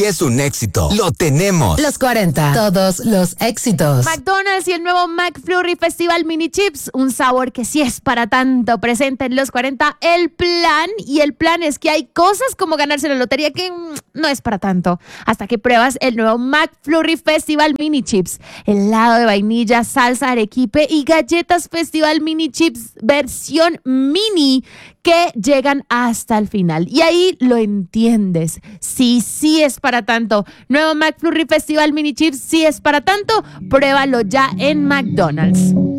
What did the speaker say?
sí es un éxito. Lo tenemos. Los 40. Todos los éxitos. McDonald's y el nuevo McFlurry Festival Mini Chips. Un sabor que sí es para tanto. Presenta en los 40 el plan. Y el plan es que hay cosas como ganarse la lotería que no es para tanto. Hasta que pruebas el nuevo McFlurry Festival Mini Chips. Helado de vainilla, salsa arequipe y galletas Festival Mini Chips versión mini que llegan hasta el final. Y ahí lo entiendes. Sí es para tanto. Nuevo McFlurry Festival Mini Chips, sí es para tanto. Pruébalo ya en McDonald's.